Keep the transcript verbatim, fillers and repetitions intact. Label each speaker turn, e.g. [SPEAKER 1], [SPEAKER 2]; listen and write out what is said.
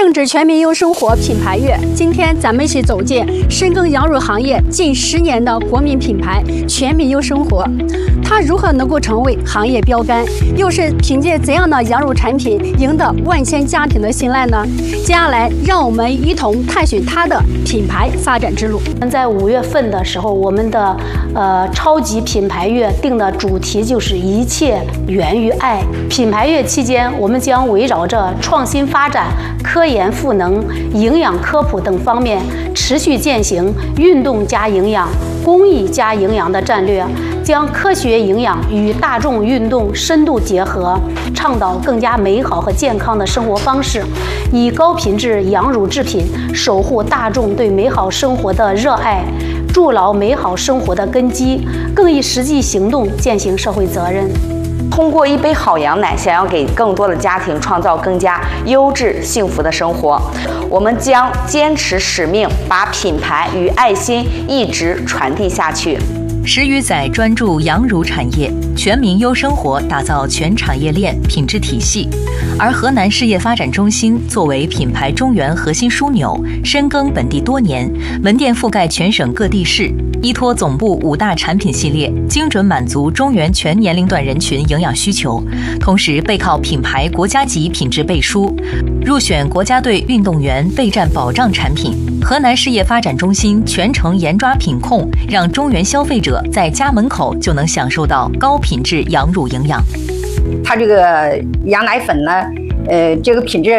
[SPEAKER 1] 正值全民优生活品牌月，今天咱们一起走进深耕羊乳行业近十年的国民品牌全民优生活。它如何能够成为行业标杆？又是凭借怎样的羊乳产品赢得万千家庭的信赖呢？接下来，让我们一同探寻它的品牌发展之路。
[SPEAKER 2] 在五月份的时候，我们的呃超级品牌月定的主题就是一切源于爱。品牌月期间，我们将围绕着创新发展、科研赋能、营养科普等方面，持续践行运动加营养、公益加营养的战略，将科学营养与大众运动深度结合，倡导更加美好和健康的生活方式，以高品质羊乳制品守护大众对美好生活的热爱，筑牢美好生活的根基，更以实际行动践行社会责任。
[SPEAKER 3] 通过一杯好羊奶，想要给更多的家庭创造更加优质幸福的生活，我们将坚持使命，把品牌与爱心一直传递下去。
[SPEAKER 4] 十余载专注羊乳产业，全民优生活打造全产业链品质体系。而河南事业发展中心作为品牌中原核心枢纽，深耕本地多年，门店覆盖全省各地市，依托总部五大产品系列，精准满足中原全年龄段人群营养需求。同时背靠品牌国家级品质背书，入选国家队运动员备战保障产品。河南事业发展中心全程严抓品控，让中原消费者在家门口就能享受到高品质羊乳营养。
[SPEAKER 5] 它这个羊奶粉呢，呃，这个品质